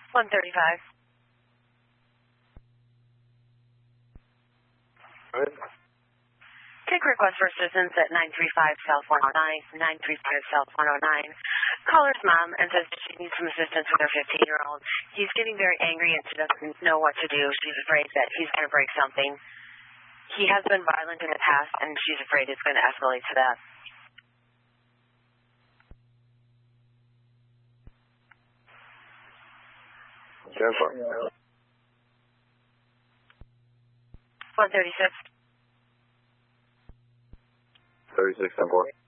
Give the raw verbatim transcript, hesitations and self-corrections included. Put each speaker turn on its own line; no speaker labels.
one thirty-five.
Go ahead.
Take request for assistance at nine three five South one oh nine, nine three five South one oh nine. Caller's mom and says she needs some assistance with her fifteen-year-old. He's getting very angry and she doesn't know what to do. She's afraid that he's going to break something. He has been violent in the past, and she's afraid it's going to escalate to that. one thirty-six.
thirty-six, ten four.